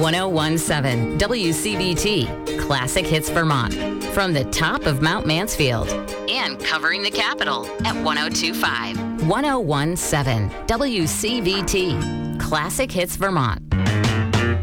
1017 WCVT, Classic Hits Vermont. From the top of Mount Mansfield and covering the capital at 1025. 1017 WCVT, Classic Hits Vermont.